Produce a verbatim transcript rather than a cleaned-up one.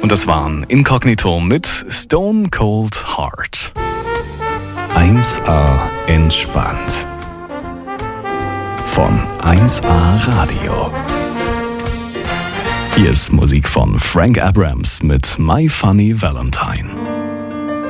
Und das waren Inkognito mit Stone Cold Heart. eins A entspannt. Von eins A Radio. Hier ist Musik von Frank Abrams mit My Funny Valentine.